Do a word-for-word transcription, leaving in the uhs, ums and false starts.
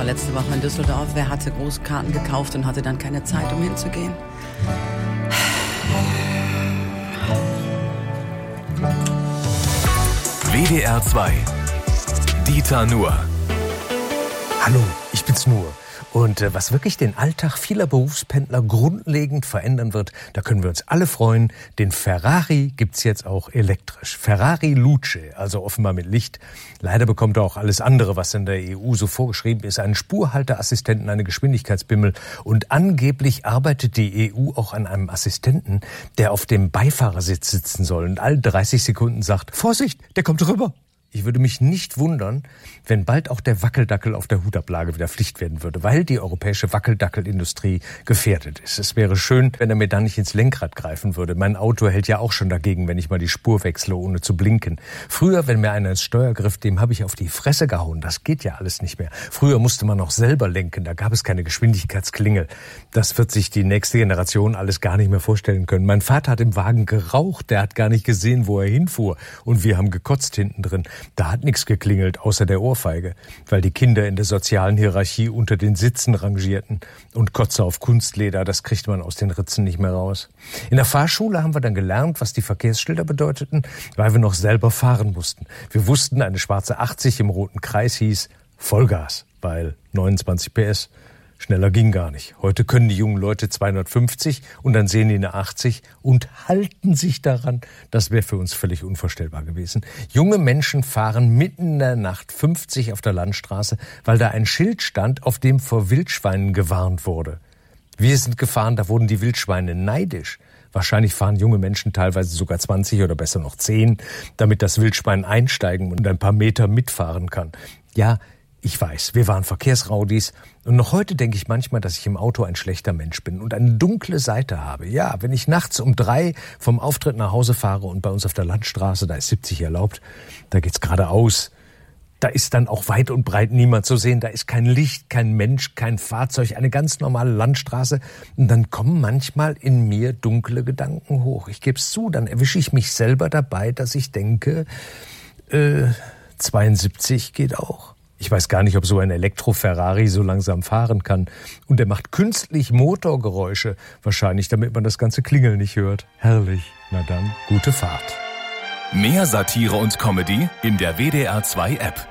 war letzte Woche in Düsseldorf. Wer hatte Großkarten gekauft und hatte dann keine Zeit, um hinzugehen? W D R zwei. Dieter Nuhr. Hallo, ich bin's Nuhr. Und äh, was wirklich den Alltag vieler Berufspendler grundlegend verändern wird, da können wir uns alle freuen. Den Ferrari gibt's jetzt auch elektrisch. Ferrari Luce, also offenbar mit Licht. Leider bekommt er auch alles andere, was in der E U so vorgeschrieben ist. Einen Spurhalteassistenten, eine Geschwindigkeitsbimmel. Und angeblich arbeitet die E U auch an einem Assistenten, der auf dem Beifahrersitz sitzen soll und alle dreißig Sekunden sagt, Vorsicht, der kommt rüber. Ich würde mich nicht wundern, wenn bald auch der Wackeldackel auf der Hutablage wieder Pflicht werden würde, weil die europäische Wackeldackelindustrie gefährdet ist. Es wäre schön, wenn er mir dann nicht ins Lenkrad greifen würde. Mein Auto hält ja auch schon dagegen, wenn ich mal die Spur wechsle, ohne zu blinken. Früher, wenn mir einer ins Steuer griff, dem habe ich auf die Fresse gehauen. Das geht ja alles nicht mehr. Früher musste man noch selber lenken, da gab es keine Geschwindigkeitsklingel. Das wird sich die nächste Generation alles gar nicht mehr vorstellen können. Mein Vater hat im Wagen geraucht, der hat gar nicht gesehen, wo er hinfuhr. Und wir haben gekotzt hinten drin. Da hat nichts geklingelt, außer der Ohrfeige, weil die Kinder in der sozialen Hierarchie unter den Sitzen rangierten. Und Kotze auf Kunstleder, das kriegt man aus den Ritzen nicht mehr raus. In der Fahrschule haben wir dann gelernt, was die Verkehrsschilder bedeuteten, weil wir noch selber fahren mussten. Wir wussten, eine schwarze achtzig im roten Kreis hieß Vollgas, weil neunundzwanzig P S. Schneller ging gar nicht. Heute können die jungen Leute zweihundertfünfzig und dann sehen die eine achtzig und halten sich daran. Das wäre für uns völlig unvorstellbar gewesen. Junge Menschen fahren mitten in der Nacht fünfzig auf der Landstraße, weil da ein Schild stand, auf dem vor Wildschweinen gewarnt wurde. Wir sind gefahren, da wurden die Wildschweine neidisch. Wahrscheinlich fahren junge Menschen teilweise sogar zwanzig oder besser noch zehn, damit das Wildschwein einsteigen und ein paar Meter mitfahren kann. Ja, ich weiß, wir waren Verkehrsraudis und noch heute denke ich manchmal, dass ich im Auto ein schlechter Mensch bin und eine dunkle Seite habe. Ja, wenn ich nachts um drei vom Auftritt nach Hause fahre und bei uns auf der Landstraße, da ist siebzig erlaubt, da geht's geradeaus. Da ist dann auch weit und breit niemand zu sehen, da ist kein Licht, kein Mensch, kein Fahrzeug, eine ganz normale Landstraße. Und dann kommen manchmal in mir dunkle Gedanken hoch. Ich gebe es zu, dann erwische ich mich selber dabei, dass ich denke, äh, zweiundsiebzig geht auch. Ich weiß gar nicht, ob so ein Elektro-Ferrari so langsam fahren kann. Und er macht künstlich Motorgeräusche, wahrscheinlich, damit man das ganze Klingeln nicht hört. Herrlich. Na dann, gute Fahrt. Mehr Satire und Comedy in der W D R zwei App.